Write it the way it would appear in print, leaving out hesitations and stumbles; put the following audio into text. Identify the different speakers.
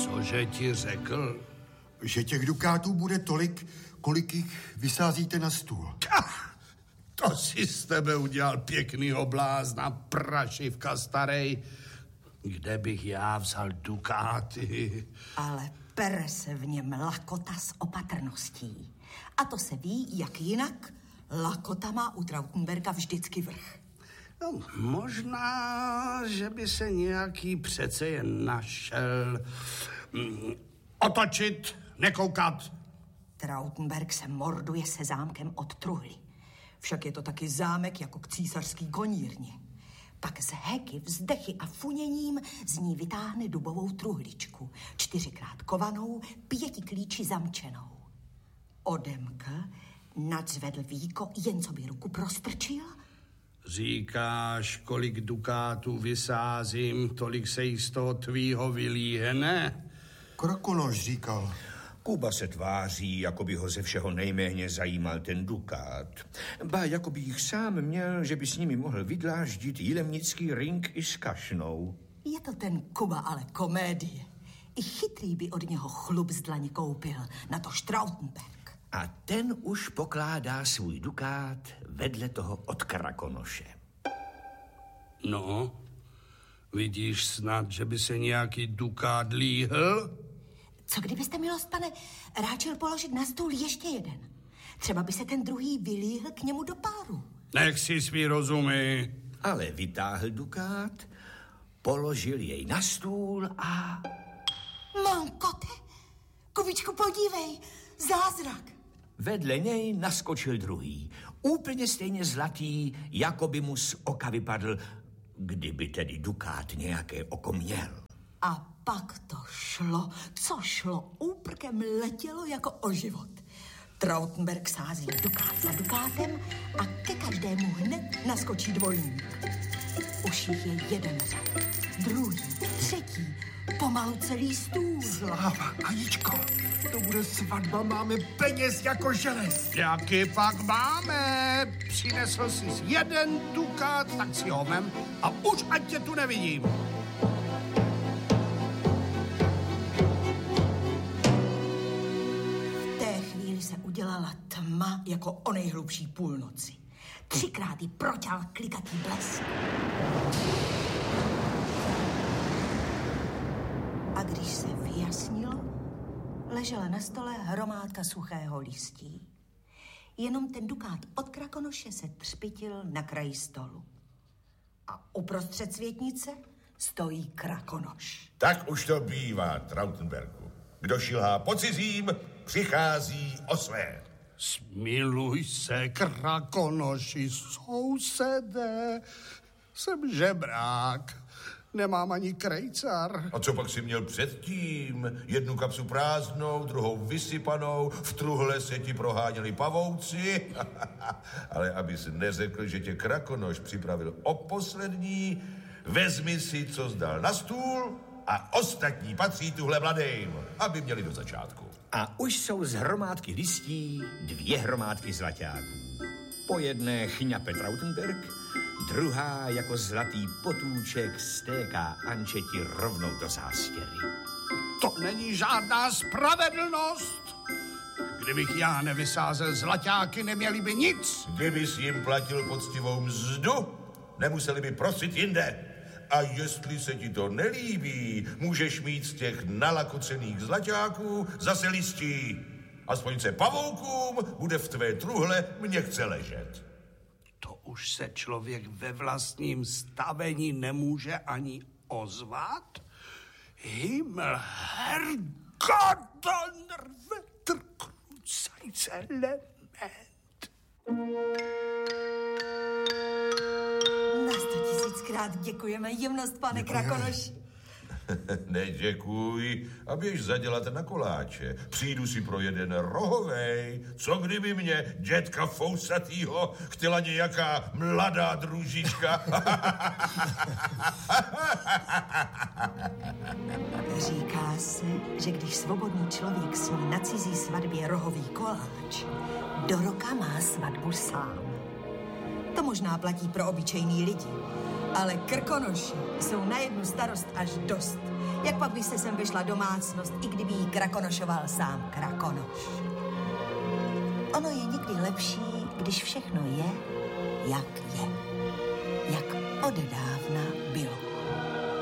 Speaker 1: Cože ti řekl?
Speaker 2: Že těch dukátů bude tolik, kolik jich vysázíte na stůl.
Speaker 1: To si z tebe udělal pěknýho blázna, prašivka starej. Kde bych já vzal dukáty?
Speaker 3: Ale pere se v něm lakota s opatrností. A to se ví, jak jinak. Lakota má u Trautenberga vždycky vrch.
Speaker 1: No, možná, že by se nějaký přece jen našel. Otočit, nekoukat.
Speaker 3: Trautenberg se morduje se zámkem od truhly. Však je to taky zámek jako k císařský konírně. Pak z heky, vzdechy a funěním z ní vytáhne dubovou truhličku, 4krát kovanou, 5 klíči zamčenou. Odemka nadzvedl víko, jen co by ruku prostrčil.
Speaker 1: Říkáš, kolik dukátů vysázím, tolik se jí z toho tvýho vylíhne?
Speaker 2: Krakonoš říkal.
Speaker 4: Kuba se tváří, jako by ho ze všeho nejméně zajímal ten dukát. Ba, jako by jich sám měl, že by s nimi mohl vydláždit jilemnický ring i s kašnou.
Speaker 3: Je to ten Kuba, ale komédie. I chytrý by od něho chlup z dlaně koupil, na to Trautenberg.
Speaker 4: A ten už pokládá svůj dukát vedle toho od Krakonoše.
Speaker 1: No, vidíš snad, že by se nějaký dukát líhl?
Speaker 3: Co kdybyste, milost pane, ráčil položit na stůl ještě jeden? Třeba by se ten druhý vylíhl k němu do páru.
Speaker 1: Nech si svý rozumy.
Speaker 4: Ale vytáhl dukát, položil jej na stůl a...
Speaker 3: Mankote, Kubičku, podívej, zázrak.
Speaker 4: Vedle něj naskočil druhý, úplně stejně zlatý, jako by mu z oka vypadl, kdyby tedy dukát nějaké oko měl.
Speaker 3: A pak to šlo, co šlo, úprkem letělo jako o život. Trautenberg sází dukát za dukátem a ke každému hned naskočí dvojník. Už jich je jeden řad, druhý, třetí, pomalu celý stůl.
Speaker 2: Sláva, Aničko, to bude svatba, máme peněz jako želez.
Speaker 1: Jaký pak máme? Přinesl jsi jeden dukát, tak si ho vem a už ať tě tu nevidím.
Speaker 3: Se udělala tma jako o nejhlubší půlnoci. 3krát jí proťal klikatý blesk. A když se vyjasnilo, ležela na stole hromádka suchého listí. Jenom ten dukát od Krakonoše se třpitil na kraji stolu. A uprostřed světnice stojí Krakonoš.
Speaker 5: Tak už to bývá, Trautenbergu. Kdo šilhá po cizím, přichází o své.
Speaker 1: Smiluj se, Krakonoši, sousede. Jsem žebrák, nemám ani krejcar.
Speaker 5: A co pak si měl předtím? Jednu kapsu prázdnou, druhou vysypanou, v truhle se ti proháněli pavouci. Ale abys neřekl, že tě Krakonoš připravil o poslední, vezmi si, co zdal na stůl a ostatní patří tuhle mladým, aby měli do začátku.
Speaker 4: A už jsou z hromádky listí 2 hromádky zlaťáků. Po jedné chňape Trautenberg, druhá jako zlatý potůček stéká Ančeti rovnou do zástěry.
Speaker 1: To není žádná spravedlnost. Kdybych já nevysázel zlaťáky, neměli by nic.
Speaker 5: Kdybys jim platil poctivou mzdu, nemuseli by prosit jinde. A jestli se ti to nelíbí, můžeš mít z těch nalakocených zlaťáků zase listí. Aspoň se pavoukům bude v tvé truhle měkce ležet.
Speaker 1: To už se člověk ve vlastním stavení nemůže ani ozvat? Himmel, Herrgott, Wetterkrucajcelement.
Speaker 3: Na 100 000krát děkujeme, jemnost, pane Krakonoši.
Speaker 5: Neděkuj a běž zadělat na koláče. Přijdu si pro jeden rohovej. Co kdyby mě dětka fousatýho chtěla nějaká mladá družička?
Speaker 3: Říká se, že když svobodný člověk sní na cizí svatbě rohový koláč, do roka má svatbu sám. To možná platí pro obyčejný lidi, Ale Krkonoši jsou na jednu starost až dost. Jak pak by se sem vyšla domácnost, i kdyby jí krakonošoval sám Krakonoš. Ono je někdy lepší, když všechno je, jak je. Jak odedávna bylo.